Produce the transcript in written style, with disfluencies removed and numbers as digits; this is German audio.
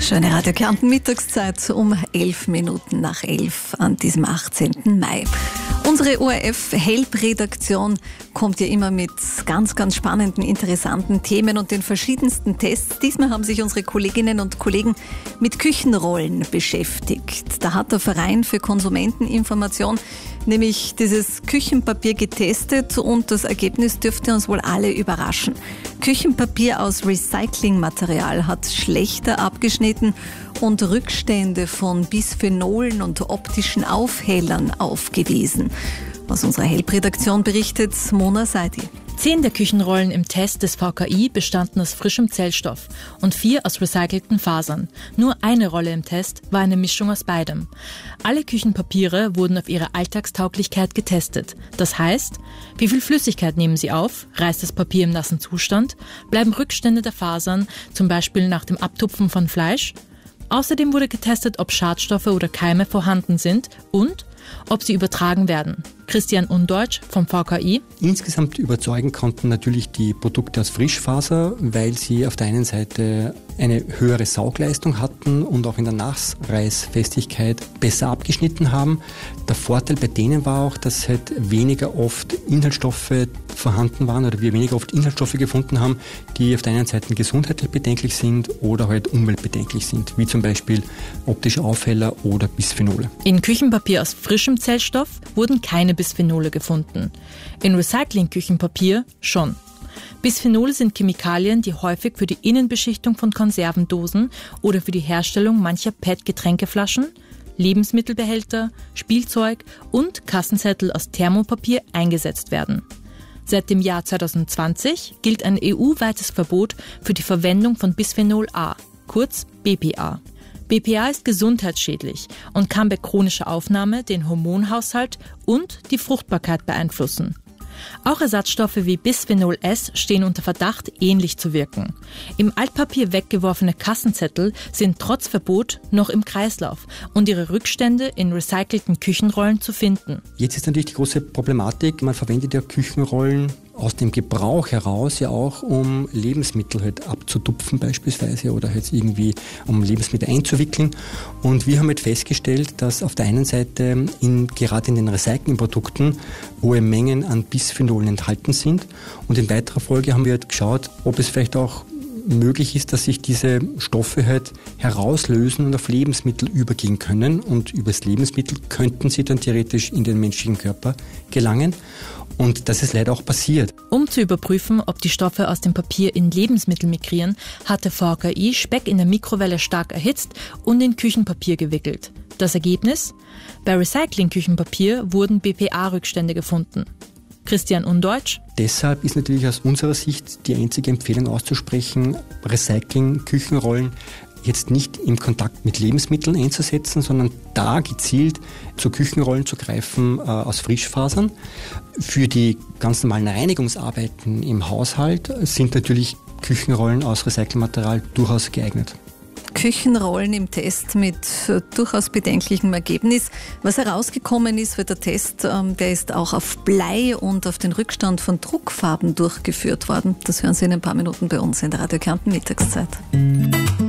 Schöne Radio Kärnten Mittagszeit um 11 Minuten nach 11 an diesem 18. Mai. Unsere ORF-Help-Redaktion kommt ja immer mit ganz, ganz spannenden, interessanten Themen und den verschiedensten Tests. Diesmal haben sich unsere Kolleginnen und Kollegen mit Küchenrollen beschäftigt. Da hat der Verein für Konsumenteninformation nämlich dieses Küchenpapier getestet und das Ergebnis dürfte uns wohl alle überraschen. Küchenpapier aus Recyclingmaterial hat schlechter abgeschnitten und Rückstände von Bisphenolen und optischen Aufhellern aufgewiesen. Aus unserer Help-Redaktion berichtet Mona Saidi. 10 der Küchenrollen im Test des VKI bestanden aus frischem Zellstoff und 4 aus recycelten Fasern. Nur eine Rolle im Test war eine Mischung aus beidem. Alle Küchenpapiere wurden auf ihre Alltagstauglichkeit getestet. Das heißt, wie viel Flüssigkeit nehmen sie auf, reißt das Papier im nassen Zustand, bleiben Rückstände der Fasern, zum Beispiel nach dem Abtupfen von Fleisch. Außerdem wurde getestet, ob Schadstoffe oder Keime vorhanden sind und ob sie übertragen werden. Christian Undeutsch vom VKI. Insgesamt überzeugen konnten natürlich die Produkte aus Frischfaser, weil sie auf der einen Seite eine höhere Saugleistung hatten und auch in der Nassreißfestigkeit besser abgeschnitten haben. Der Vorteil bei denen war auch, dass halt weniger oft Inhaltsstoffe vorhanden waren oder wir weniger oft Inhaltsstoffe gefunden haben, die auf der einen Seite gesundheitlich bedenklich sind oder halt umweltbedenklich sind, wie zum Beispiel optische Aufheller oder Bisphenole. In Küchenpapier aus frischem Zellstoff wurden keine Bisphenole gefunden. In Recycling-Küchenpapier schon. Bisphenole sind Chemikalien, die häufig für die Innenbeschichtung von Konservendosen oder für die Herstellung mancher PET-Getränkeflaschen, Lebensmittelbehälter, Spielzeug und Kassenzettel aus Thermopapier eingesetzt werden. Seit dem Jahr 2020 gilt ein EU-weites Verbot für die Verwendung von Bisphenol A, kurz BPA. BPA ist gesundheitsschädlich und kann bei chronischer Aufnahme den Hormonhaushalt und die Fruchtbarkeit beeinflussen. Auch Ersatzstoffe wie Bisphenol S stehen unter Verdacht, ähnlich zu wirken. Im Altpapier weggeworfene Kassenzettel sind trotz Verbot noch im Kreislauf und ihre Rückstände in recycelten Küchenrollen zu finden. Jetzt ist natürlich die große Problematik, man verwendet ja Küchenrollen aus dem Gebrauch heraus ja auch, um Lebensmittel halt abzutupfen beispielsweise oder halt irgendwie um Lebensmittel einzuwickeln. Und wir haben halt festgestellt, dass auf der einen Seite gerade in den Recyclingprodukten hohe Mengen an Bisphenolen enthalten sind. Und in weiterer Folge haben wir halt geschaut, ob es vielleicht auch möglich ist, dass sich diese Stoffe halt herauslösen und auf Lebensmittel übergehen können. Und über das Lebensmittel könnten sie dann theoretisch in den menschlichen Körper gelangen. Und das ist leider auch passiert. Um zu überprüfen, ob die Stoffe aus dem Papier in Lebensmittel migrieren, hat der VKI Speck in der Mikrowelle stark erhitzt und in Küchenpapier gewickelt. Das Ergebnis? Bei Recycling-Küchenpapier wurden BPA-Rückstände gefunden. Christian Undeutsch. Deshalb ist natürlich aus unserer Sicht die einzige Empfehlung auszusprechen, Recycling-Küchenrollen jetzt nicht im Kontakt mit Lebensmitteln einzusetzen, sondern da gezielt zu Küchenrollen zu greifen aus Frischfasern. Für die ganz normalen Reinigungsarbeiten im Haushalt sind natürlich Küchenrollen aus Recyclingmaterial durchaus geeignet. Küchenrollen im Test mit durchaus bedenklichem Ergebnis. Was herausgekommen ist, weil der Test, der ist auch auf Blei und auf den Rückstand von Druckfarben durchgeführt worden. Das hören Sie in ein paar Minuten bei uns in der Radio Kärnten Mittagszeit.